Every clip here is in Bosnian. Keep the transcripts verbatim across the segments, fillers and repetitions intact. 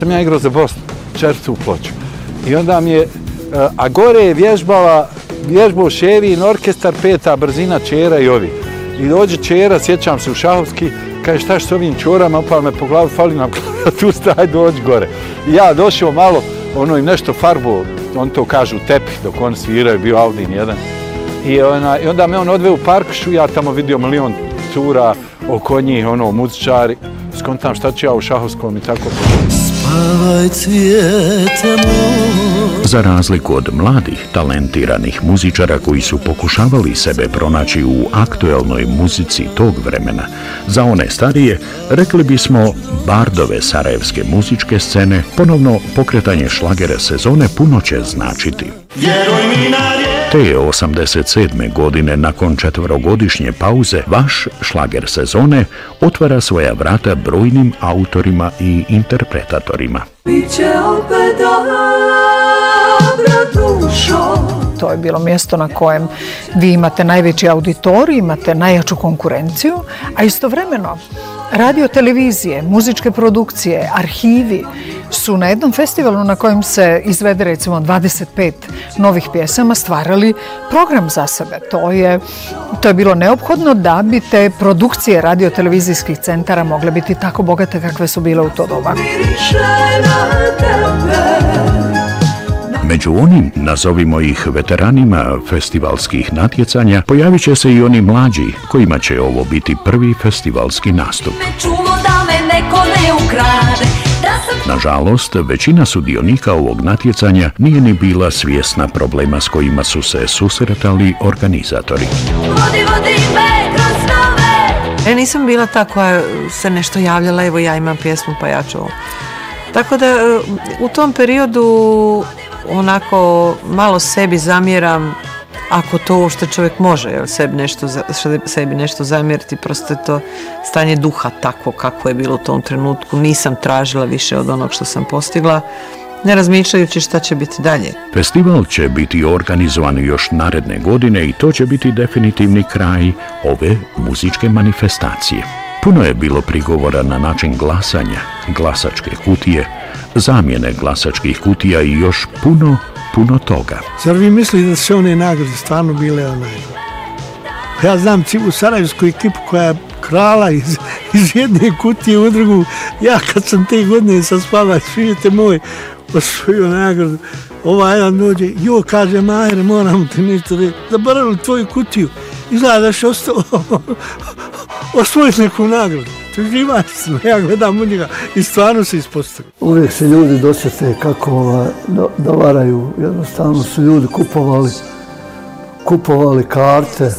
Sam ja igrao za Bosnu, Čercu u Ploču. I onda mi je, a gore je vježbala, vježbao Ševin orkestar, peta brzina, Čera i ovi. I dođe Čera, sjećam se u Šahovski, kaže šta s ovim čorama, upala me po glavu, fali nam tu staj, dođi gore. I ja došao malo, ono im nešto farbu, on to kažu tepih, dok oni sviraju, bio Aldin jedan. I, ona, I onda me on odveo u Parkšu, ja tamo vidio milion cura oko njih, ono, muzičari. Skontam šta ću ja u Šahovskom i tako. Spavaj cvijete moj. Za razliku od mladih, talentiranih muzičara koji su pokušavali sebe pronaći u aktuelnoj muzici tog vremena, za one starije, rekli bismo, bardove sarajevske muzičke scene, ponovno pokretanje šlagera sezone puno će značiti. Te je osamdeset sedme godine, nakon četverogodišnje pauze, vaš šlager sezone otvara svoja vrata brojnim autorima i interpretatorima. Biće opet dobra dušo. To je bilo mjesto na kojem vi imate najveći auditorij, imate najjaču konkurenciju, a istovremeno radio, televizije, muzičke produkcije, arhivi su na jednom festivalu na kojem se izvede recimo dvadeset pet novih pjesama stvarali program za sebe. To je, to je bilo neophodno da bi te produkcije radio-televizijskih centara mogle biti tako bogate kakve su bile u to doba. Među onim, nazovimo ih veteranima festivalskih natjecanja, pojavit će se i oni mlađi kojima će ovo biti prvi festivalski nastup. Nažalost, većina sudionika ovog natjecanja nije ni bila svjesna problema s kojima su se susretali organizatori. Vodi, vodi me kroz nove. E, nisam bila ta koja se nešto javljala, evo ja imam pjesmu pa ja ću ovo. Tako da u tom periodu onako malo sebi zamjeram, ako to što čovjek može, jel, sebi, nešto, sebi nešto zamjeriti, prosto je to stanje duha takvo kako je bilo u tom trenutku. Nisam tražila više od onog što sam postigla, ne razmišljajući šta će biti dalje. Festival će biti organizovan još naredne godine i to će biti definitivni kraj ove muzičke manifestacije. Puno je bilo prigovora na način glasanja, glasačke kutije, zamjene glasačkih kutija i još puno, puno toga. Zar vi mislite da su one nagrade stvarno bile onaj? Ja znam u sarajevsku ekipu koja je krala iz, iz jedne kutije u drugu. Ja kad sam te godine sam spava, svijete moj, osvojio nagradu. Ova jedan dođe, jo, kaže, Majer, moram ti nešto reći, zaboravili tvoju kutiju. Izgleda da će osvojiti neku nagradu. To živaš sam, ja gledam u njega i stvarno se ispostavio. Uvijek se ljudi dosjete kako ova, da, da varaju. Jednostavno su ljudi kupovali, kupovali karte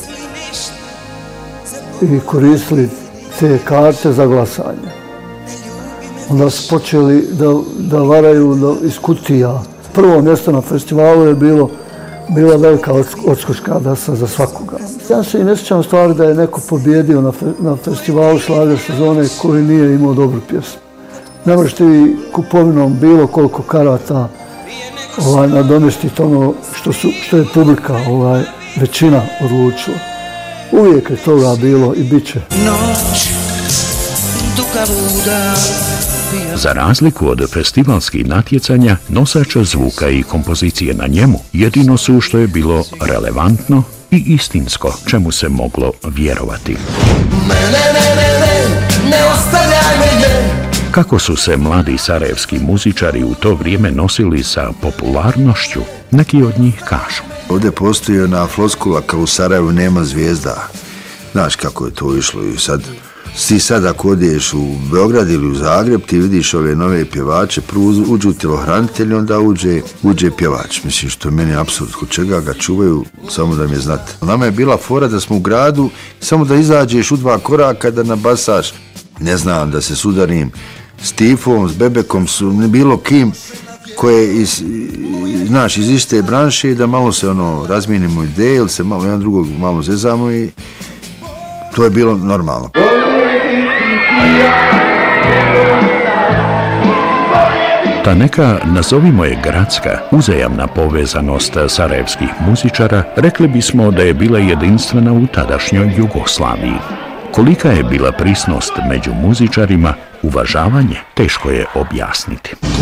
i koristili te karte za glasanje. Onda su počeli da, da varaju da, iz kutija. Prvo mjesto na festivalu je bilo bila velika odskočka dasa za svakoga. Ja se i ne sjećam stvari da je neko pobjedio na, fe, na festivalu šlager sezone koji nije imao dobru pjesmu. Ne možete vi kupovinom bilo koliko karata ovaj, nadomjestiti ono što, su, što je publika ovaj, većina odlučila. Uvijek je toga bilo i bit će. Noć, duga luda. Za razliku od festivalskih natjecanja, nosač zvuka i kompozicije na njemu jedino su što je bilo relevantno i istinsko, čemu se moglo vjerovati. Ne, ne, ne, ne, ne, ne ostavljaj me. Kako su se mladi sarajevski muzičari u to vrijeme nosili sa popularnošću, neki od njih kažu. Ovdje postoji ona floskula kao u Sarajevu nema zvijezda. Znaš kako je to išlo i sad... Ti sad ako odeš u Beograd ili u Zagreb, ti vidiš ove nove pjevače, prvo uđu tjelohranitelji, onda uđe, uđe pjevač. Mislim što je meni apsurd, kod čega ga čuvaju, samo da mi je znate. Nama je bila fora da smo u gradu, samo da izađeš u dva koraka, da nabasaš, ne znam, da se sudarim s Tifom, s Bebekom, su bilo kim koje iz, znaš, iz iste branše, da malo se ono razmijenimo ideje, ili se malo jedan drugog malo zezamo i to je bilo normalno. Ta neka, nazovimo je gradska, uzajamna povezanost sarajevskih muzičara, rekli bismo da je bila jedinstvena u tadašnjoj Jugoslaviji. Kolika je bila prisnost među muzičarima, uvažavanje teško je objasniti.